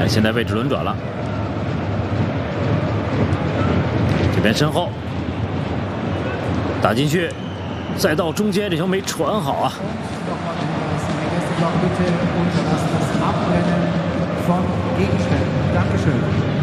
哎，现在位置轮转了，这边身后打进去，再到中间，这球没传好啊。 Bitte unterlassen das Abrennen von Gegenständen. Dankeschön.